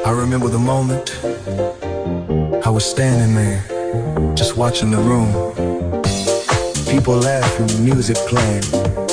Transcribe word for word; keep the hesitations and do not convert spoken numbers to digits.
I remember the moment I was standing there, just watching the room. People laughing, music playing.